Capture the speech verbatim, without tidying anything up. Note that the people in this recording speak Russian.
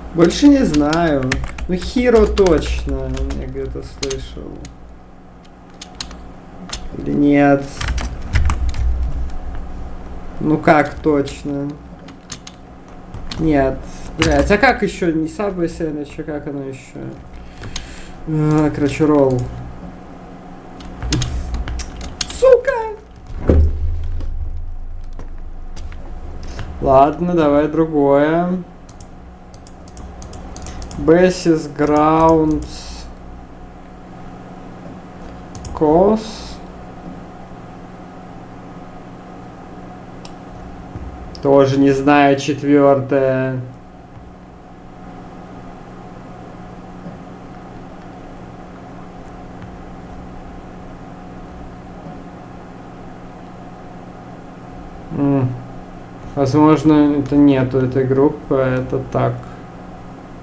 Больше не знаю. Ну, Hero точно. Я где-то слышал. Или нет? Ну как точно? Нет. Блять, а как еще? Не Subway Sandwich, а как оно еще? А, короче, ролл. Сука! Ладно, давай другое. Basis, Grounds, Cos. Тоже не знаю, четвертое. М. Возможно, это нету этой группы, это так.